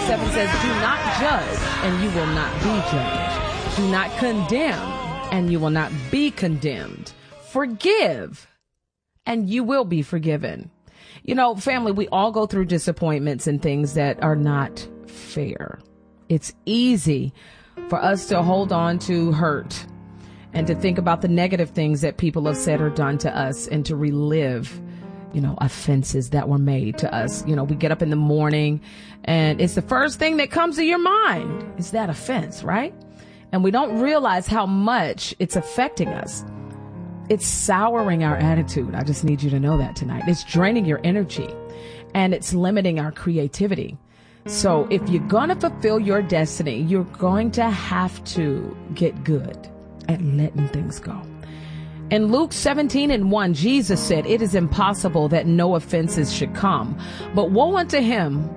7 says, do not judge and you will not be judged. Do not condemn and you will not be condemned. Forgive and you will be forgiven. You know, family, we all go through disappointments and things that are not fair. It's easy for us to hold on to hurt and to think about the negative things that people have said or done to us and to relive, you know, offenses that were made to us. You know, we get up in the morning and it's the first thing that comes to your mind is that offense, right? And we don't realize how much it's affecting us. It's souring our attitude. I just need you to know that tonight. It's draining your energy and it's limiting our creativity. So if you're going to fulfill your destiny, you're going to have to get good at letting things go. In Luke 17:1, Jesus said, it is impossible that no offenses should come, but woe unto him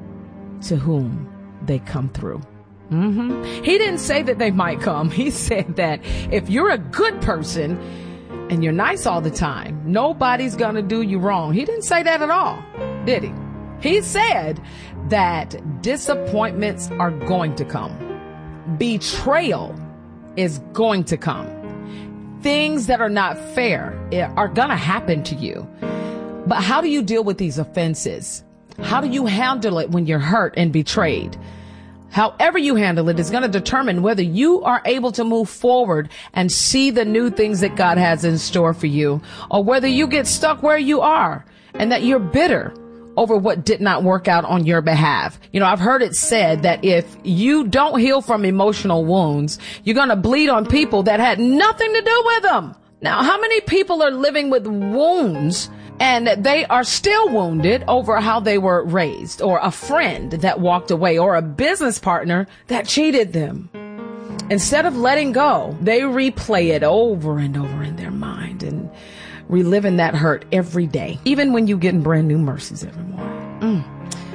to whom they come through. He didn't say that they might come. He said that if you're a good person and you're nice all the time, nobody's going to do you wrong. He didn't say that at all, did he? He said that disappointments are going to come. Betrayal is going to come. Things that are not fair are going to happen to you. But how do you deal with these offenses? How do you handle it when you're hurt and betrayed? However you handle it is going to determine whether you are able to move forward and see the new things that God has in store for you, or whether you get stuck where you are and that you're bitter over what did not work out on your behalf. You know, I've heard it said that if you don't heal from emotional wounds, you're going to bleed on people that had nothing to do with them. Now, how many people are living with wounds and they are still wounded over how they were raised, or a friend that walked away, or a business partner that cheated them? Instead of letting go, they replay it over and over in their mind and reliving that hurt every day, even when you getting brand new mercies every morning.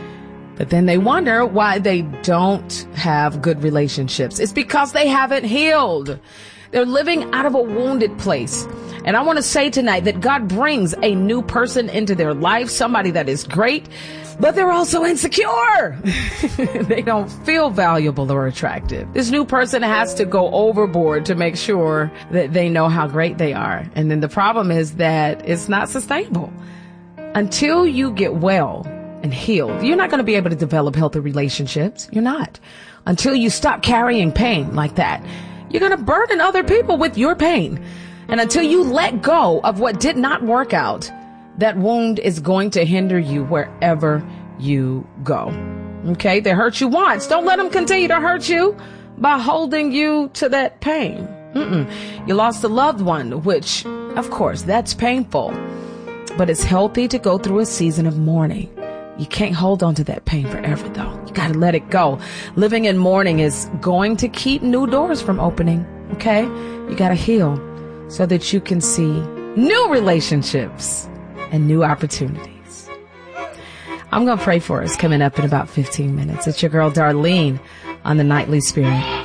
But then they wonder why they don't have good relationships. It's because they haven't healed. They're living out of a wounded place. And I want to say tonight that God brings a new person into their life, somebody that is great, but they're also insecure. They don't feel valuable or attractive. This new person has to go overboard to make sure that they know how great they are. And then the problem is that it's not sustainable. Until you get well and healed, you're not going to be able to develop healthy relationships. You're not. Until you stop carrying pain like that, you're going to burden other people with your pain. And until you let go of what did not work out, that wound is going to hinder you wherever you go. Okay? They hurt you once. Don't let them continue to hurt you by holding you to that pain. You lost a loved one, which, of course, that's painful. But it's healthy to go through a season of mourning. You can't hold on to that pain forever, though. You got to let it go. Living in mourning is going to keep new doors from opening. Okay? You got to heal so that you can see new relationships and new opportunities. I'm going to pray for us coming up in about 15 minutes. It's your girl, Darlene, on the Nightly Spirit.